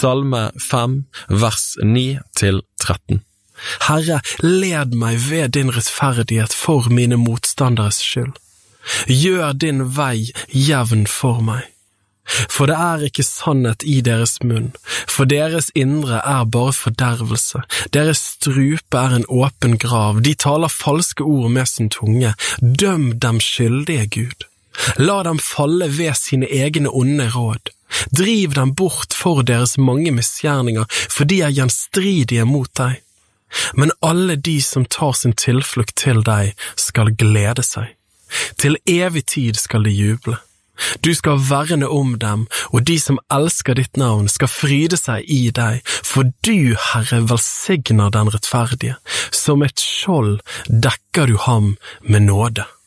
Salme 5, vers 9-13. Herre, led meg ved din rettferdighet for mine motstanderes skyld. Gjør din vei jevn for meg. For det ikke sannhet i deres munn, for deres indre bare fordervelse. Deres strupe en åpen grav, de taler falske ord med sin tunge. Døm dem skyldige, Gud. La dem falle ved sine egne onde råd. Driv dem bort for deres mange misgjerninger, for de gjenstridige mot deg. Men alle de som tar sin tilflukt til deg skal glede seg. Til evig tid skal de juble. Du skal verne om dem, og de som elsker ditt navn skal fryde seg i deg, for du, Herre, velsigner den rettferdige. Som et skjold dekker du ham med nåde.